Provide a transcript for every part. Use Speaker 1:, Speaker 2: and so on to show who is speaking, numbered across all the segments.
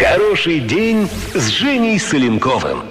Speaker 1: Хороший день с Женей Соленковым.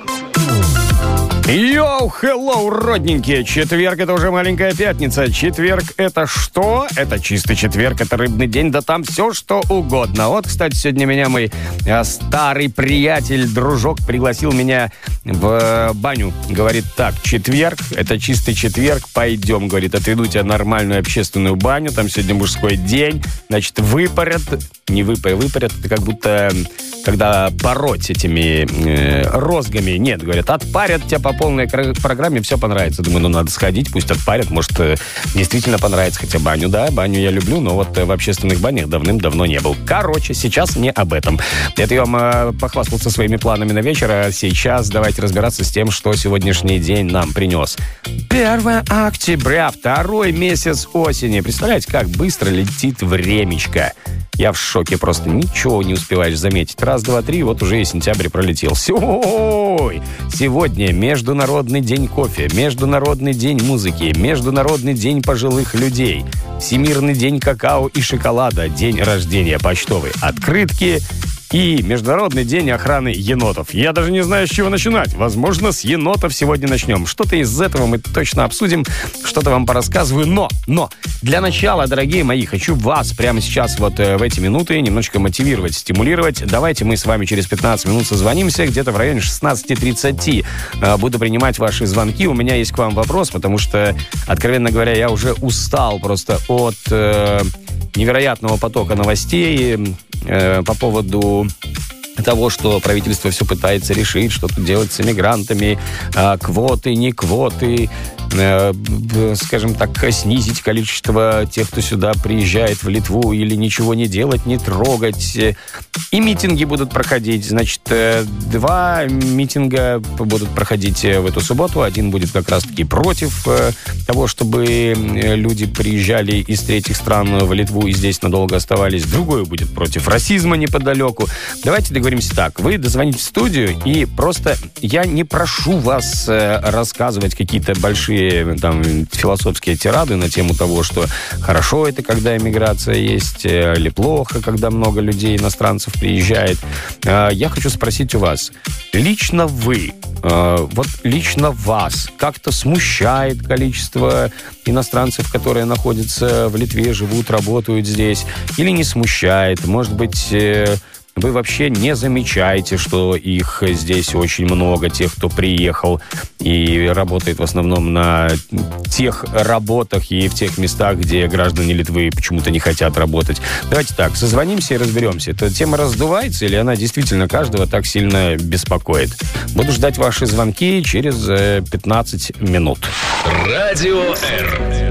Speaker 2: Йоу, хеллоу, родненькие! Четверг — это уже маленькая пятница. Четверг — это что? Это чистый четверг, это рыбный день, да там все, что угодно. Вот, кстати, сегодня меня мой старый приятель, дружок пригласил меня в баню. Говорит так: четверг — это чистый четверг, пойдем, говорит, отведу тебя в нормальную общественную баню, там сегодня мужской день, значит, выпарят, не выпарят, это как будто... когда пороть этими розгами. Нет, говорят, отпарят тебя по полной программе, все понравится. Думаю, ну надо сходить, пусть отпарят, может, действительно понравится. Хотя баню, да, баню я люблю, но вот в общественных банях давным-давно не был. Короче, сейчас не об этом. Это я вам похвастался своими планами на вечер, а сейчас давайте разбираться с тем, что сегодняшний день нам принес. 1 октября, второй месяц осени. Представляете, как быстро летит времечко. Я в шоке, просто ничего не успеваешь заметить. Раз, два, три, вот уже и сентябрь пролетел. Ой! Сегодня Международный день кофе, Международный день музыки, Международный день пожилых людей, Всемирный день какао и шоколада, день рождения почтовой открытки и Международный день охраны енотов. Я даже не знаю, с чего начинать. Возможно, с енотов сегодня начнем. Что-то из этого мы точно обсудим, что-то вам порассказываю. Но для начала, дорогие мои, хочу вас прямо сейчас вот в эти минуты немножечко мотивировать, стимулировать. Давайте мы с вами через 15 минут созвонимся, где-то в районе 16:30. Буду принимать ваши звонки. У меня есть к вам вопрос, потому что, откровенно говоря, я уже устал просто от невероятного потока новостей по поводу того, что правительство все пытается решить, что-то делать с эмигрантами, квоты, не квоты, скажем так, снизить количество тех, кто сюда приезжает в Литву, или ничего не делать, не трогать. И митинги будут проходить. Значит, 2 митинга будут проходить в эту субботу. Один будет как раз-таки против того, чтобы люди приезжали из третьих стран в Литву и здесь надолго оставались. Другой будет против расизма неподалеку. Давайте договоримся так. Вы дозвоните в студию, и просто я не прошу вас рассказывать какие-то большие там философские тирады на тему того, что хорошо это, когда эмиграция есть, или плохо, когда много людей, иностранцев приезжает. Я хочу спросить у вас, лично вы, вот лично вас как-то смущает количество иностранцев, которые находятся в Литве, живут, работают здесь, или не смущает? Может быть, вы вообще не замечаете, что их здесь очень много, тех, кто приехал и работает в основном на тех работах и в тех местах, где граждане Литвы почему-то не хотят работать. Давайте так, созвонимся и разберемся. Эта тема раздувается или она действительно каждого так сильно беспокоит? Буду ждать ваши звонки через 15 минут.
Speaker 1: Радио Р.